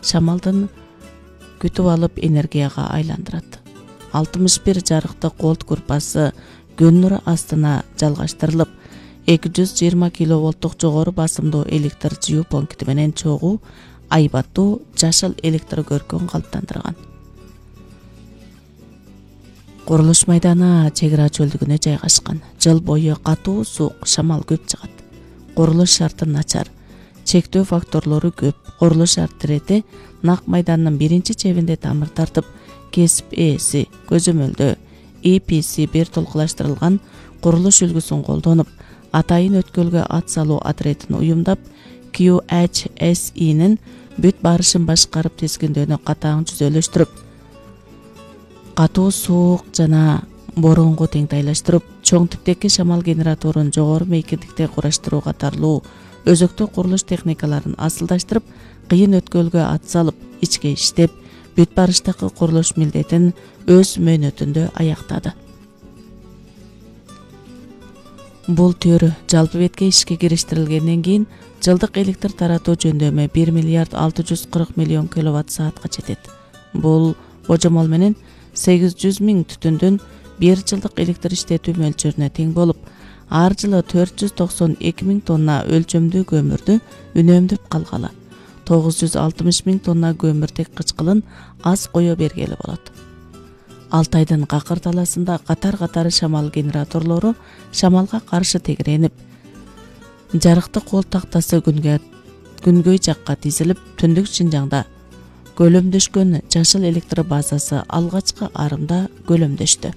шамалдан күтүп алып энергияга айландырат. 61 жарыктык колд группасы күн нуру астына жалгаштырылып, 220 киловолттук жогору басымдуу электр жүйүү пункти менен чогуу айбаттуу жашыл электр көркөн калыптандырган. Курулуш майданы чек ара чөлдүгүнө жайгашкан. Жыл бою катуу суук, шамал көп чыгат. Курулуш шарты начар. Чектөө факторлору көп. Курулуш артирети нак майданын биринчи чебинде тамыр тартып, кесип ээси, көзөмөлдөө, EPC бир толкулаштырылган курулуш үлгүсүн колдонуп, атайын өткөлгө ат салуу отрядын уюмдап, QHSE'нин бүт барышын башкарып тизгиндөөнү катаң жүзөлөштүрүп, катуу суук жана боронго теңтайлаштырып, чоң типтеги шамал генераторун жогору мейкиндикте кураштыруу катарлуу өзөктүү курулуш техникаларын асылдаштырып, кыйын өткөлгө ат салып, ичке иштеп, бүт барыштагы курулуш милдетин өз мөөнөтүндө аяктады. Бул төр жалпы бетке ишке кириштирилгенден кийин жылдык электр таратуу жөндөмү 1 миллиард 640 миллион киловатт саатка жетет. Бул божомол менен 800 миң түтүндүн 1 жылдык электр иштетүү мөлчөрүнө тең болуп, ар жылы 492 миң тонна өлчөмдүү көмүрдү үнөмдөп калгалы, 960 миң тонна көмүртек кычкылын аз кое бергели болот. Алтайдын Какыр таласында катар-катары шамал генераторлору шамалга каршы тегеренип, жарыктык кол тактасы күнгөй жакка тизилип, түндүк Шинжаңда көлөмдөшкөн жашыл электр базасы алгачкы арымда көлөмдөштү.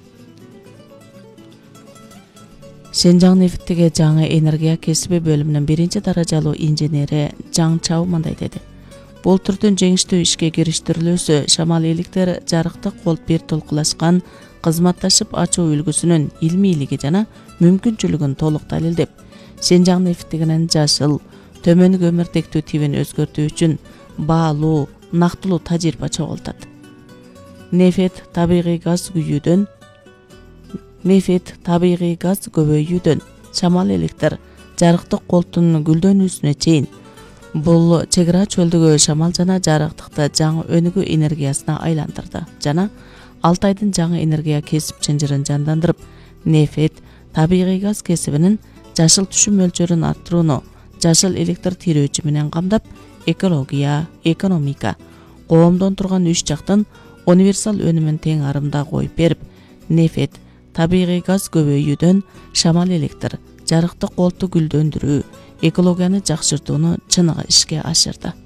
Шинжаң нефтиге жаңы энергия кесиби бөлүмүнүн биринчи даражалуу инженери Жаң Чау мындай деди. Бул түрдүн жеңиштүү ишке кириштирилүүсү шамал электр жарыктык колд бир толкулашкан кызматташып ачуу үлгүсүнүн илмийлиги жана мүмкүнчүлүгүн толук далилдеп, Шинжаң нефтигинин жашыл төмөн көмүртектүү тибин өзгөртүү үчүн баалуу, нактылуу тажрыйба чогултат. Нефт табигый газ көбөйүүдөн шамал электр жарыктык колдун гүлдөнүүсүнө чейин бул чек ара чөлдүгү шамал жана жарыктыкты жаңы өнүгүү энергиясына айландырды жана Алтайдын жаңы энергия кесип чынжырын жандандырып, нефт табигый газ кесибинин жашыл түшүм мөлчөрүн арттырууну жашыл электр тирөөчү менен камдап, экология, экономика, коомдон турган үч жактын универсал өнүмүн тең арымда коюп берип, нефт табигый газ көбөйүүдөн шамал электр жарыктык колду гүлдөндүрүү, экологияны жакшыртууну чыныгы ишке ашырды.